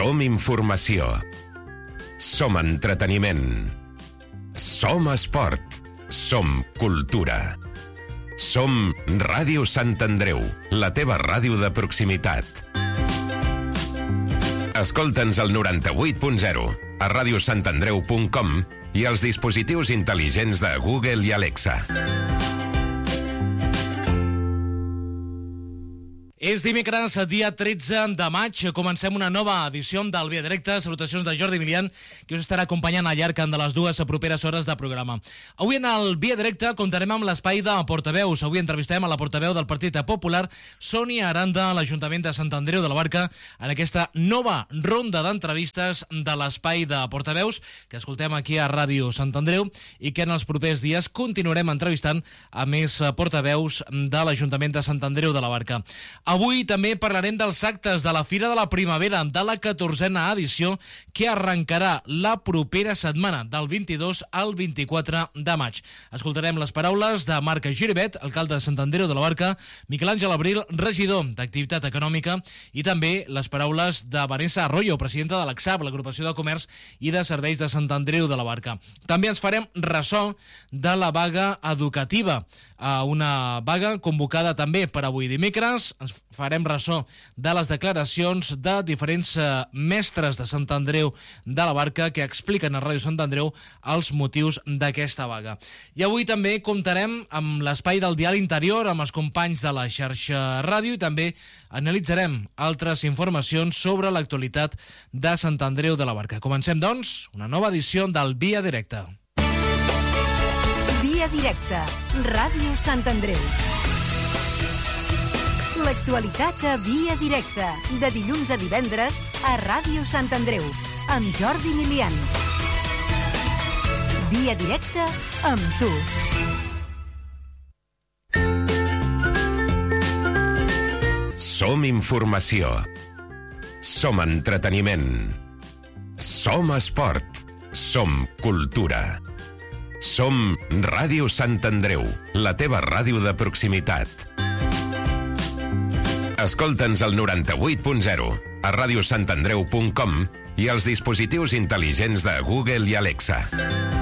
Som informació. Som entreteniment. Som esport. Som cultura. Som Ràdio Sant Andreu, la teva ràdio de proximitat. Escolta'ns al 98.0, a radiosantandreu.com i als dispositius intel·ligents de Google i Alexa. És dimecres, dia 13 de maig. Comencem una nova edició del Via Directa. Salutacions de Jordi Milian, que us estarà acompanyant al llarg de les dues properes hores de programa. Avui en el Via Directa comptarem amb l'espai de portaveus. Avui entrevistem a la portaveu del Partit Popular, Sònia Aranda, a l'Ajuntament de Sant Andreu de la Barca, en aquesta nova ronda d'entrevistes de l'espai de portaveus que escoltem aquí a Ràdio Sant Andreu i que en els propers dies continuarem entrevistant a més portaveus de l'Ajuntament de Sant Andreu de la Barca. Avui també parlarem dels actes de la Fira de la Primavera de la 14a edició que arrencarà la propera setmana del 22 al 24 de maig. Escoltarem les paraules de Marc Giribet, alcalde de Sant Andreu de la Barca, Miquel Àngel Abril, regidor d'Activitat Econòmica, i també les paraules de Vanessa Arroyo, presidenta de l'ACSAB, l'Agrupació de Comerç i de Serveis de Sant Andreu de la Barca. També ens farem ressò de la vaga educativa, una vaga convocada també per avui dimecres. Ens farem ressò de les declaracions de diferents mestres de Sant Andreu de la Barca que expliquen a Ràdio Sant Andreu els motius d'aquesta vaga. I avui també comptarem amb l'espai del Dial Interior amb els companys de la xarxa ràdio i també analitzarem altres informacions sobre l'actualitat de Sant Andreu de la Barca. Comencem, doncs, una nova edició del Via Directa. Via Directa, Ràdio Sant Andreu. L'actualitat a Via Directa, de dilluns a divendres a Ràdio Sant Andreu, amb Jordi Milian. Via Directa amb tu. Som informació. Som entreteniment. Som esport. Som cultura. Som Ràdio Sant Andreu, la teva ràdio de proximitat. Escolta'ns al 98.0, a radiosantandreu.com i als dispositius intel·ligents de Google i Alexa.